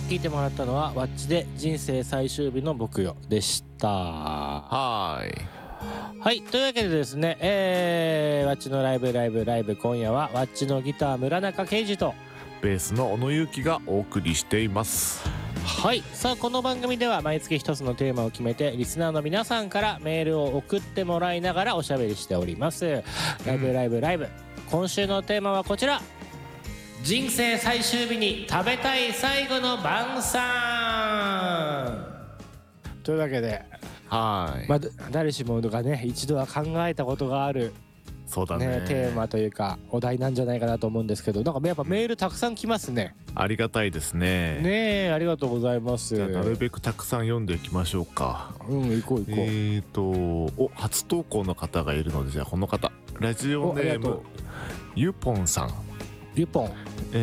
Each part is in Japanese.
聞いてもらったのはワッチで人生最終日の僕よでした。 はい、 というわけでですね、ワッチのライブ今夜はワッチのギター村中圭司とベースの小野ゆうきがお送りしています。 さあこの番組では毎月一つのテーマを決めてリスナーの皆さんからメールを送ってもらいながらおしゃべりしております。ライブ、今週のテーマはこちら、人生最終日に食べたい最後の晩餐というわけで、誰しもがね一度は考えたことがあるそうだねテーマというかお題なんじゃないかなと思うんですけど、なんかやっぱメールたくさん来ますね。 ありがたいですね。 ねえ、ありがとうございます。 じゃあなるべくたくさん読んでいきましょうか。 行こう。 初投稿の方がいるので、じゃあこの方、ラジオネームゆぽんさん。 ゆぽん。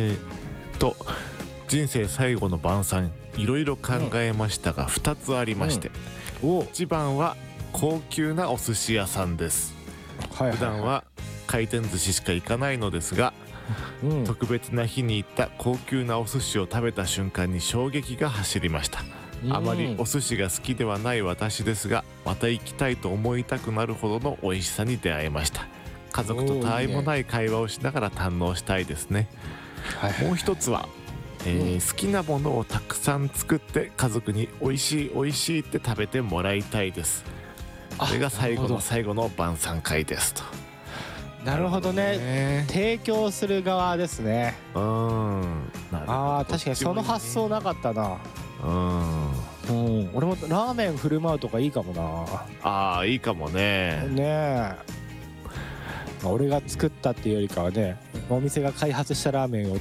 人生最後の晩餐、いろいろ考えましたが2つありまして、1番は高級なお寿司屋さんです。普段は回転寿司しか行かないのですが、特別な日に行った高級なお寿司を食べた瞬間に衝撃が走りました。あまりお寿司が好きではない私ですが、また行きたいと思いたくなるほどの美味しさに出会いました。家族とたわいもない会話をしながら堪能したいですね。もう一つは、好きなものをたくさん作って家族に美味しいって食べてもらいたいです。これが最後の晩餐会ですと。 なるほどね。提供する側ですね。確かにその発想なかったな。俺もラーメン振る舞うとかいいかもな。 いいかもね。 俺が作ったっていうよりかはね、お店が開発したラーメンを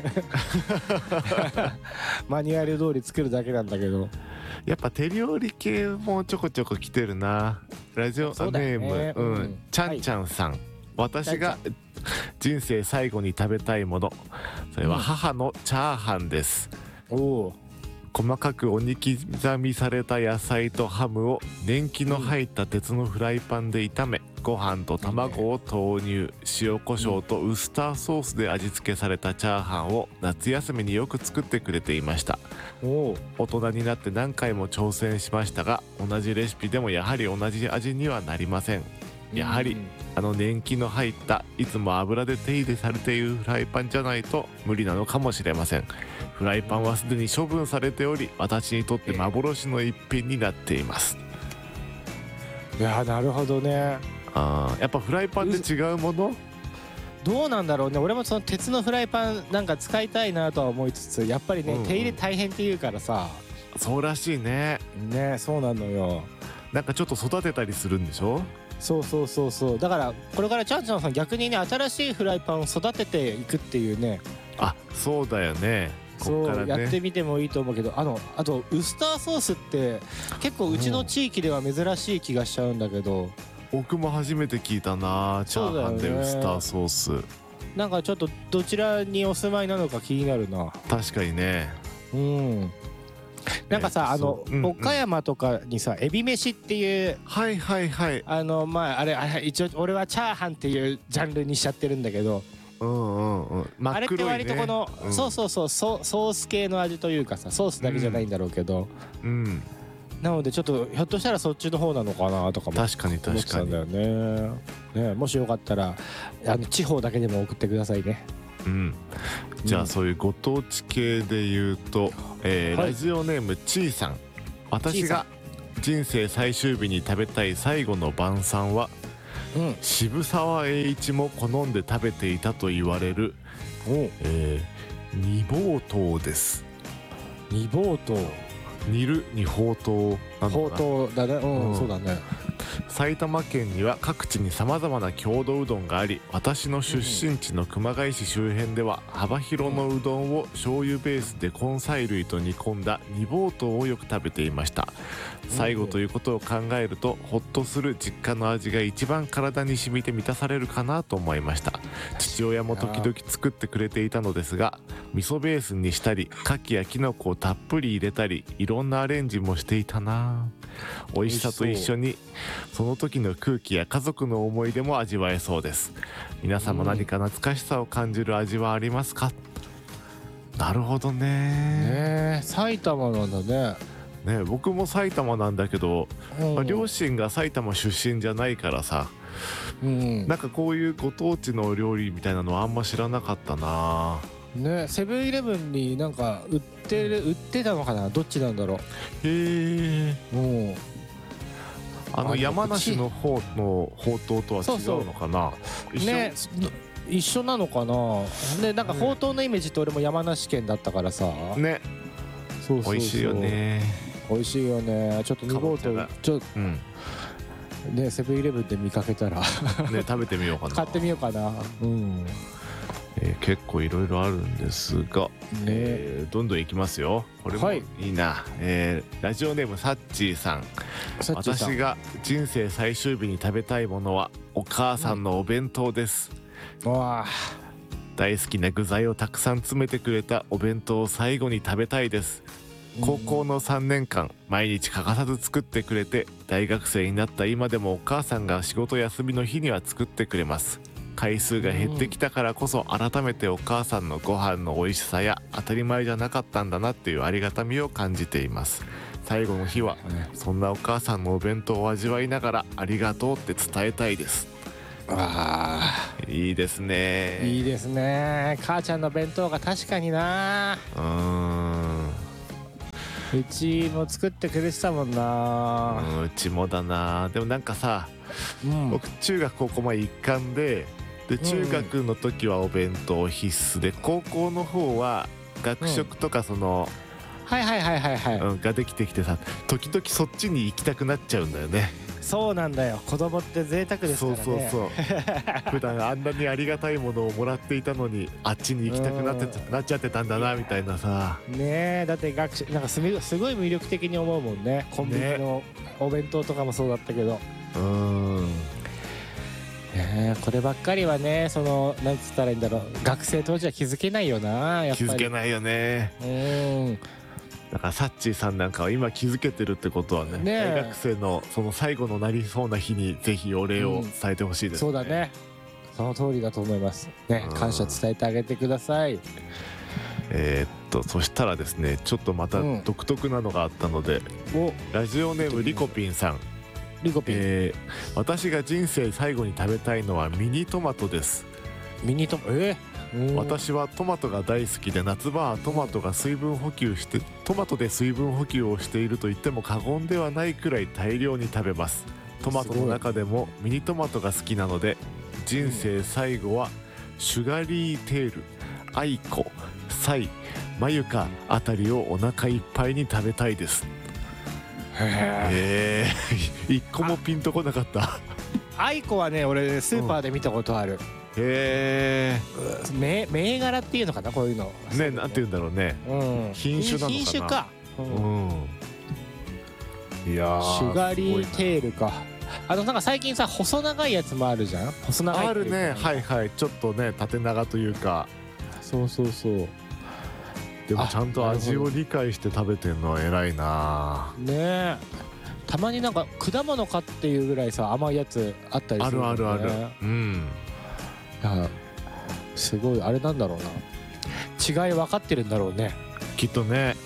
マニュアル通り作るだけなんだけど、 やっぱ手料理系もちょこちょこ来てるな。ラジオネーム、ちゃんちゃんさん。私が人生最後に食べたいもの、それは母のチャーハンです。細かくおに刻みされた野菜とハムを年季の入った鉄のフライパンで炒め、ご飯と卵を投入、塩コショウとウスターソースで味付けされたチャーハンを夏休みによく作ってくれていました。大人になって何回も挑戦しましたが、同じレシピでもやはり同じ味にはなりません。やはり年季の入ったいつも油で手入れされているフライパンじゃないと無理なのかもしれません。フライパンはすでに処分されており、私にとって幻の一品になっています。 いや、なるほどね。 やっぱフライパンで違うものどうなんだろうね。俺もその鉄のフライパンなんか使いたいなとは思いつつ、やっぱりね、手入れ大変って言うからさ。 そうらしいね。 そうなのよ。 なんかちょっと育てたりするんでしょ。 そうだからこれからちゃんちゃんさん逆にね、新しいフライパンを育てていくっていうね。 そうだよね。 そうやってみてもいいと思うけど、あとウスターソースって結構うちの地域では珍しい気がしちゃうんだけど、 僕も初めて聞いたな。チャーハンでウスターソース、 なんかちょっとどちらにお住まいなのか気になるな。 確かにね。 なんかさ、岡山とかにさ、エビ飯っていう、あれ一応俺はチャーハンっていうジャンルにしちゃってるんだけど、あれって割とこの、ソース系の味というかさ、ソースだけじゃないんだろうけど、なのでちょっとひょっとしたらそっちの方なのかなとかも思ってたんだよね。もしよかったら地方だけでも送ってくださいね。 じゃあそういうご当地系で言うと、ラジオネームちーさん。私が人生最終日に食べたい最後の晩餐は、渋沢栄一も好んで食べていたと言われる煮ぼうとうです。 煮ぼうとう、 煮るにほうとうなんだな。 ほうとうだね。そうだね。 埼玉県には各地にさまざまな郷土うどんがあり、私の出身地の熊谷市周辺では幅広のうどんを醤油ベースで根菜類と煮込んだ煮ぼうとうをよく食べていました。最後ということを考えると、ほっとする実家の味が一番体に染みて満たされるかなと思いました。父親も時々作ってくれていたのですが、味噌ベースにしたり牡蠣やキノコをたっぷり入れたり、いろんなアレンジもしていたな。美味しさと一緒にその時の空気や家族の思い出も味わえそうです。皆さんも何か懐かしさを感じる味はありますか？ なるほどね。 埼玉なんだね。 ね、僕も埼玉なんだけど、両親が埼玉出身じゃないからさ、なんかこういうご当地の料理みたいなのはあんま知らなかったな。 ね、セブンイレブンになんか売ってたのかな、どっちなんだろう。 へえ。山梨の方のほうとうとは違うのかな。 ね、一緒なのかな。ね、なんかほうとうのイメージって俺も山梨県だったからさ。ね。 そうそうそう。美味しいよね。 美味しいよね。ちょっと2号とちょっとね、セブンイレブンで見かけたらね、 食べてみようかな。 買ってみようかな。 結構いろいろあるんですが、どんどんいきますよ。これもいいな。ラジオネームサッチーさん。私が人生最終日に食べたいものはお母さんのお弁当です。大好きな具材をたくさん詰めてくれたお弁当を最後に食べたいです。高校の3年間毎日欠かさず作ってくれて、大学生になった今でもお母さんが仕事休みの日には作ってくれます。回数が減ってきたからこそ改めてお母さんのご飯の美味しさや当たり前じゃなかったんだなっていうありがたみを感じています。最後の日はそんなお母さんのお弁当を味わいながらありがとうって伝えたいです。いいですね。 いいですね。母ちゃんの弁当が確かにな。うちも作ってくれてたもんな。 うちもだな。でもなんかさ、僕中学高校まで一貫で中学の時はお弁当必須で、高校の方は学食とかそのができてきてさ、時々そっちに行きたくなっちゃうんだよね。 そうなんだよ、子供って贅沢ですからね。そう普段あんなにありがたいものをもらっていたのにあっちに行きたくなっちゃってたんだなみたいなさ。 ねえ、だって学習なんかすごい魅力的に思うもんね。コンビニのお弁当とかもそうだったけど、こればっかりはね、そのなんつったらいいんだろう、学生当時は気づけないよな。やっぱり気づけないよね。だからサッチーさんなんかは今気づけてるってことはね、大学生のその最後のなりそうな日にぜひお礼を伝えてほしいですね。 そうだね、その通りだと思いますね。感謝伝えてあげてください。 そしたらですね、ちょっとまた独特なのがあったので、ラジオネームリコピンさん。私が人生最後に食べたいのはミニトマトです。 ミニトマト、 私はトマトが大好きで、夏場はトマトで水分補給をしていると言っても過言ではないくらい大量に食べます。トマトの中でもミニトマトが好きなので、人生最後はシュガリーテール、アイコ、サイ、マユカあたりをお腹いっぱいに食べたいです。一個もピンとこなかった。 アイコはね、俺スーパーで見たことある。銘柄っていうのかな、こういうのね、なんていうんだろうね、品種なのかな。 品種か。いやシュガリーテールか。なんか最近さ、細長いやつもあるじゃん。細長いあるね。ちょっとね、縦長というか。 そうでもちゃんと味を理解して食べてんのは偉いな。 ねえ、たまになんか果物かっていうぐらいさ、甘いやつあったりするもんね。 ある。 すごい、あれなんだろうな、違い分かってるんだろうね、 きっとね。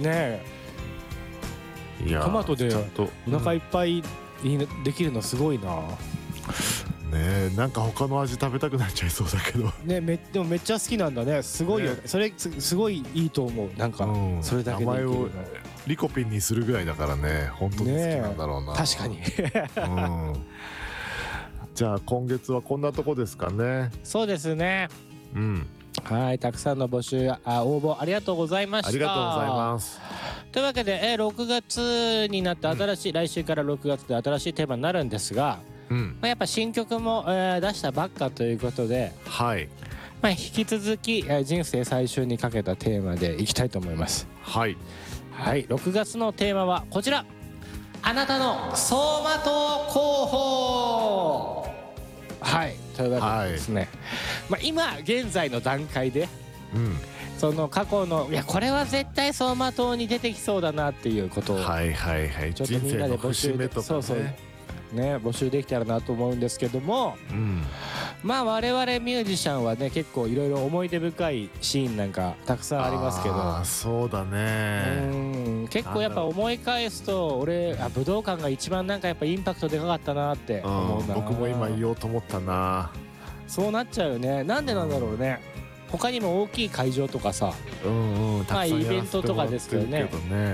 いや、トマトでお腹いっぱいにできるのすごいな。 なんか他の味食べたくなっちゃいそうだけどね。でもめっちゃ好きなんだね。すごいよ、それすごいいいと思う。なんかそれだけで名前をリコピンにするぐらいだからね、本当に好きなんだろうな。 確かに。 じゃあ今月はこんなとこですかね。 そうですね。はい、たくさんの応募ありがとうございました。 ありがとうございます。 というわけで、6月になって来週から6月で新しいテーマになるんですが、やっぱ新曲も出したばっかということで、引き続き人生最終にかけたテーマでいきたいと思います。6月のテーマはこちら。あなたの走馬灯候補。というわけでですね、今現在の段階で、その過去の、いやこれは絶対走馬灯に出てきそうだなっていうことをちょっとみんなで募集で、募集できたらなと思うんですけども、 まあ我々ミュージシャンはね結構いろいろ思い出深いシーンなんかたくさんありますけど、 あそうだね、 結構やっぱ思い返すと俺武道館が一番なんかやっぱインパクトでかかったなって思うな。 僕も今言おうと思ったな。 そうなっちゃうよね。なんでなんだろうね。他にも大きい会場とかさ、まあイベントとかですけどね。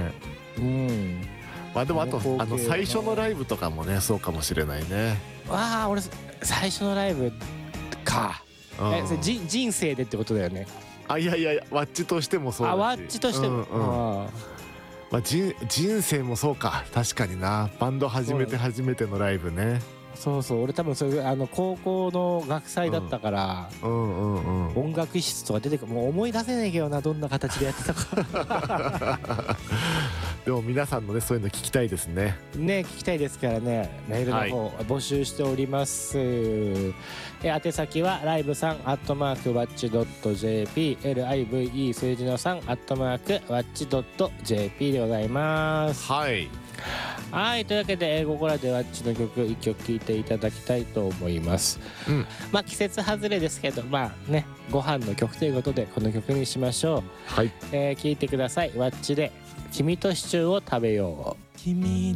まあでもあと最初のライブとかもねそうかもしれないね。 わあ俺最初のライブか。人生でってことだよね。 いやワッチとしてもそうだし。 ワッチとしても。 まあ人生もそうか。確かにな。バンド初めてのライブね。 そうそう俺多分それ高校の学祭だったから音楽室とか出てくる。もう思い出せないけどなどんな形でやってたか。 でも皆さんのねそういうの聞きたいですね。 聞きたいですからねメールの方募集しております。宛先はlive3@watch.jp live 数字の 3@watch.jp でございます。はいというわけでここらでワッチの曲1曲聴いていただきたいと思います。まあ季節外れですけどまあねご飯の曲ということでこの曲にしましょう。聴いてください。ワッチで君とシチューを食べよう。